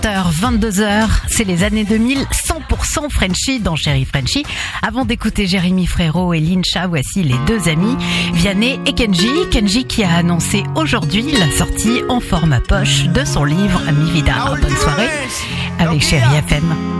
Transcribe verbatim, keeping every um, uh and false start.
heures, vingt-deux heures, c'est les années deux mille, cent pour cent Frenchy dans Chérie Frenchy. Avant d'écouter Jérémy Frérot et Lincha, voici les deux amis, Vianney et Kenji. Kenji qui a annoncé aujourd'hui la sortie en format poche de son livre Mi Vida. Bonne soirée avec Chérie F M.